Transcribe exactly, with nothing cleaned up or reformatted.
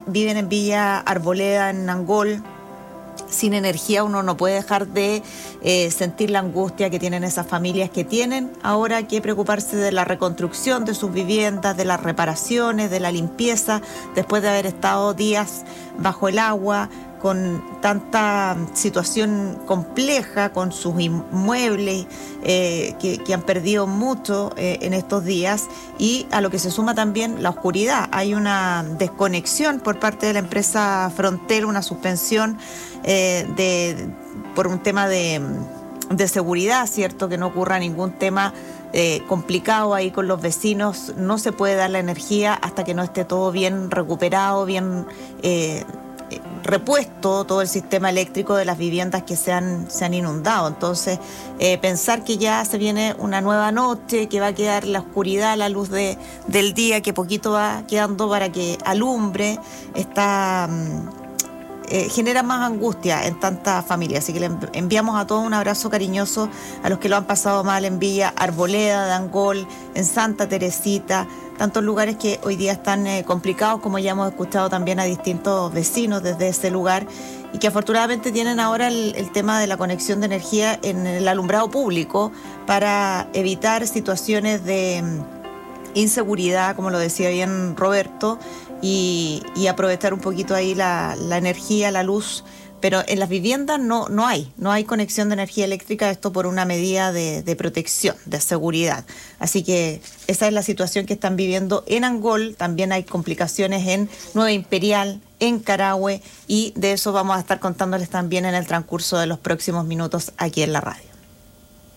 viven en Villa Arboleda, en Angol, sin energía, uno no puede dejar de eh, sentir la angustia que tienen esas familias que tienen ahora que preocuparse de la reconstrucción de sus viviendas, de las reparaciones, de la limpieza, después de haber estado días bajo el agua, con tanta situación compleja con sus inmuebles eh, que, que han perdido mucho eh, en estos días, y a lo que se suma también la oscuridad. Hay una desconexión por parte de la empresa Frontera, una suspensión eh, de, por un tema de, de seguridad, ¿cierto? Que no ocurra ningún tema Eh, complicado ahí con los vecinos. No se puede dar la energía hasta que no esté todo bien recuperado, bien eh, repuesto todo el sistema eléctrico de las viviendas que se han, se han inundado. Entonces, eh, pensar que ya se viene una nueva noche, que va a quedar la oscuridad, la luz de, del día, que poquito va quedando para que alumbre, está... Eh, genera más angustia en tanta familia. Así que le enviamos a todos un abrazo cariñoso a los que lo han pasado mal en Villa Arboleda, de Angol, en Santa Teresita, tantos lugares que hoy día están eh, complicados, como ya hemos escuchado también a distintos vecinos desde ese lugar, y que afortunadamente tienen ahora el, el tema de la conexión de energía en el alumbrado público para evitar situaciones de inseguridad, como lo decía bien Roberto, y, y aprovechar un poquito ahí la, la energía, la luz. Pero en las viviendas no, no hay, no hay conexión de energía eléctrica, esto por una medida de, de protección, de seguridad. Así que esa es la situación que están viviendo en Angol. También hay complicaciones en Nueva Imperial, en Carahue, y de eso vamos a estar contándoles también en el transcurso de los próximos minutos aquí en la radio.